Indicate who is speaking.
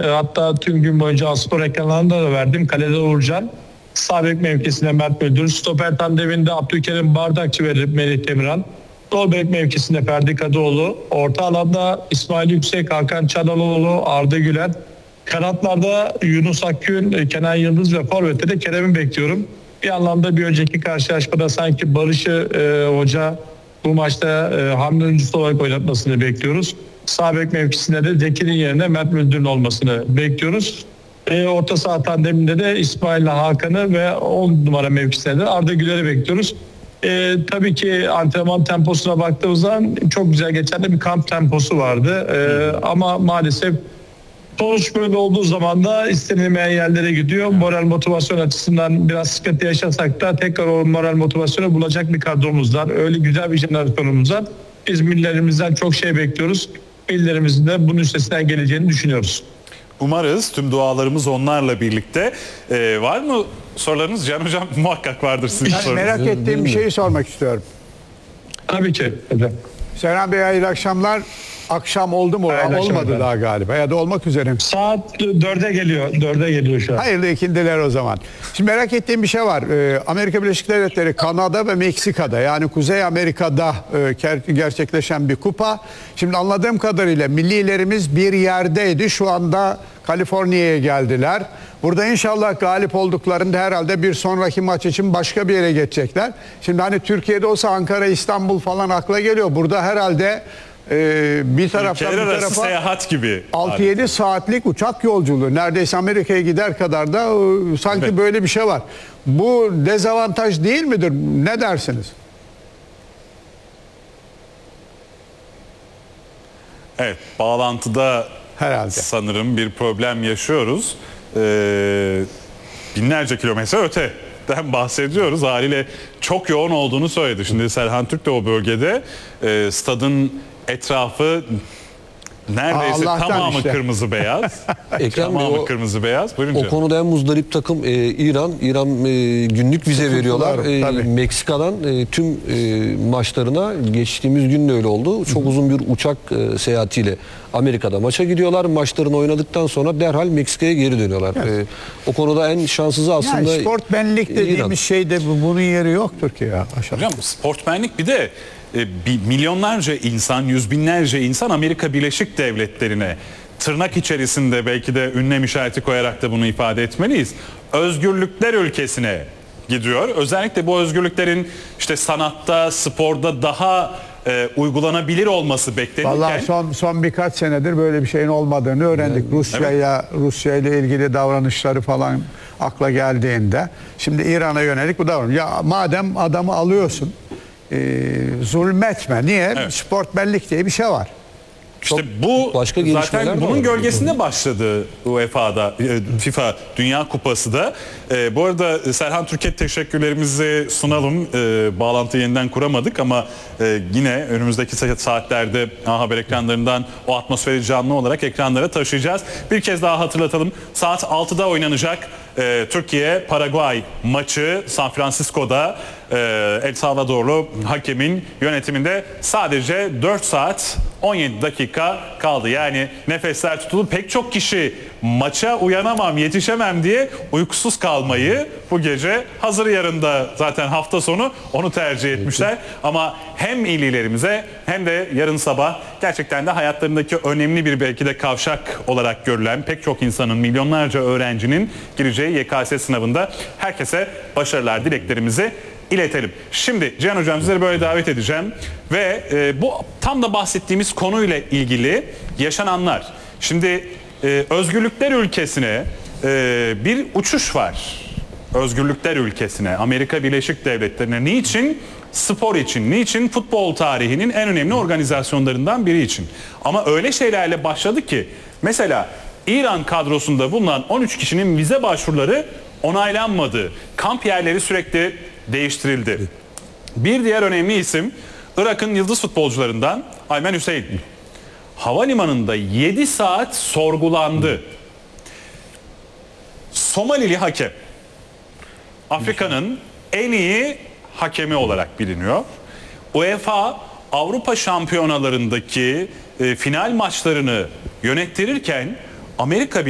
Speaker 1: Hatta tüm gün boyunca spor ekranlarında da verdim. Kalede Uğurcan. Sağ bek mevkisinde Mert Müldür. Stoper tandeminde Abdülkerim Bardakçı ve Melih Demirhan. Sol bek mevkisinde Ferdi Kadıoğlu. Orta alanda İsmail Yüksek, Hakan Çalhanoğlu, Arda Güler. Kanatlarda Yunus Akgün, Kenan Yıldız ve forvette de Kerem'i bekliyorum. Bir anlamda bir önceki karşılaşmada sanki Barış'ı hoca bu maçta hamle oyuncusu olarak oynatmasını bekliyoruz. Sağ bek mevkisinde de Zeki'nin yerine Mert Müldür'ün olmasını bekliyoruz. Orta saha tandeminde de İsmail'le Hakan'ı ve 10 numara mevkisinde de Arda Güler'i bekliyoruz. Tabii ki antrenman temposuna baktığımız zaman çok güzel geçen de bir kamp temposu vardı. Ama maalesef sonuç böyle olduğu zaman da istenilmeyen yerlere gidiyor. Moral motivasyon açısından biraz sıkıntı yaşasak da tekrar o moral motivasyonu bulacak bir kadromuz var. Öyle güzel bir jenerasyonumuz var. Biz millerimizden çok şey bekliyoruz. Millerimizin de bunun üstesinden geleceğini düşünüyoruz.
Speaker 2: Umarız, tüm dualarımız onlarla birlikte. Var mı sorularınız? Can Hocam muhakkak vardır sizin sorunuz.
Speaker 3: Merak ettiğim bir şeyi sormak istiyorum.
Speaker 1: Tabii ki. Evet.
Speaker 3: Serhan Bey hayırlı akşamlar. Akşam oldu mu?
Speaker 1: Hayırlı
Speaker 3: Olmadı
Speaker 1: akşamlar.
Speaker 3: daha galiba. Ya da olmak üzere.
Speaker 1: Saat 4'e geliyor. 4'e geliyor şu an.
Speaker 3: Hayırlı ikindiler o zaman. Şimdi merak ettiğim bir şey var. Amerika Birleşik Devletleri, Kanada ve Meksika'da, yani Kuzey Amerika'da gerçekleşen bir kupa. Şimdi anladığım kadarıyla millilerimiz bir yerdeydi. Şu anda Kaliforniya'ya geldiler. Burada inşallah galip olduklarında herhalde bir sonraki maç için başka bir yere geçecekler. Şimdi hani Türkiye'de olsa Ankara, İstanbul falan akla geliyor. Burada herhalde bir taraftan
Speaker 2: Ülkeler
Speaker 3: bir
Speaker 2: arası
Speaker 3: tarafa
Speaker 2: seyahat gibi.
Speaker 3: 6-7 saatlik uçak yolculuğu, neredeyse Amerika'ya gider kadar da sanki
Speaker 2: Evet.
Speaker 3: böyle bir şey var. Bu dezavantaj değil midir? Ne dersiniz?
Speaker 2: Evet, bağlantıda
Speaker 3: Herhalde.
Speaker 2: sanırım bir problem yaşıyoruz. Binlerce kilometre öteden bahsediyoruz. Haliyle çok yoğun olduğunu söyledi. Şimdi Serhan Türk de o bölgede. Stadın etrafı neredeyse
Speaker 3: Allah'tan
Speaker 2: tamamı
Speaker 3: işte.
Speaker 2: kırmızı beyaz.
Speaker 4: Ekrem Bey,
Speaker 2: Tamamı kırmızı beyaz. Buyurun
Speaker 4: o
Speaker 2: canım.
Speaker 4: konuda en muzdarip takım İran. İran günlük vize veriyorlar.
Speaker 3: tabii.
Speaker 4: Meksika'dan tüm maçlarına geçtiğimiz gün de öyle oldu. Çok uzun bir uçak seyahatiyle Amerika'da maça gidiyorlar. Maçlarını oynadıktan sonra derhal Meksika'ya geri dönüyorlar. O konuda en şanssızı aslında
Speaker 3: Yani sportmenlik dediğimiz
Speaker 4: İran.
Speaker 3: şeyde bunun yeri yoktur ki ya. Aşağı.
Speaker 2: Hocam sportmenlik bir de milyonlarca insan, yüz binlerce insan Amerika Birleşik Devletleri'ne, tırnak içerisinde belki de ünlem işareti koyarak da bunu ifade etmeliyiz, özgürlükler ülkesine gidiyor. Özellikle bu özgürlüklerin işte sanatta, sporda daha uygulanabilir olması beklenirken...
Speaker 3: Vallahi son birkaç senedir böyle bir şeyin olmadığını öğrendik. Rusya ile ilgili davranışları falan akla geldiğinde. Şimdi İran'a yönelik bu davranış. Ya madem adamı alıyorsun, zulmetme. Niye?
Speaker 2: Evet.
Speaker 3: Sportmenlik diye bir şey var.
Speaker 2: İşte bu
Speaker 4: başka gelişmeler
Speaker 2: zaten
Speaker 4: de
Speaker 2: bunun
Speaker 4: var.
Speaker 2: gölgesinde başladı UEFA'da, FIFA Dünya Kupası da. Bu arada Serhan Türk'e teşekkürlerimizi sunalım. Bağlantıyı yeniden kuramadık ama yine önümüzdeki saatlerde A Haber ekranlarından o atmosferi canlı olarak ekranlara taşıyacağız. Bir kez daha hatırlatalım. Saat 6'da oynanacak Türkiye-Paraguay maçı San Francisco'da El Salvadorlu hakemin yönetiminde sadece 4 saat 17 dakika kaldı. Yani nefesler tutuldu. Pek çok kişi maça uyanamam, yetişemem diye uykusuz kalmayı bu gece, hazır yarında zaten hafta sonu, onu tercih etmişler. Ama hem illilerimize hem de yarın sabah gerçekten de hayatlarındaki önemli bir, belki de kavşak olarak görülen pek çok insanın, milyonlarca öğrencinin gireceği YKS sınavında herkese başarılar dileklerimizi iletelim. Şimdi Cihan Hocam, sizleri böyle davet edeceğim ve bu tam da bahsettiğimiz konuyla ilgili yaşananlar. Şimdi özgürlükler ülkesine bir uçuş var. Özgürlükler ülkesine, Amerika Birleşik Devletleri'ne. Niçin? Spor için. Niçin? Futbol tarihinin en önemli organizasyonlarından biri için. Ama öyle şeylerle başladı ki, mesela İran kadrosunda bulunan 13 kişinin vize başvuruları onaylanmadı. Kamp yerleri sürekli değiştirildi. Bir diğer önemli isim Irak'ın yıldız futbolcularından Aymen Hüseyin. Havalimanında 7 saat sorgulandı. Somalili hakem. Afrika'nın en iyi hakemi olarak biliniyor. UEFA Avrupa şampiyonalarındaki final maçlarını yönettirirken Amerika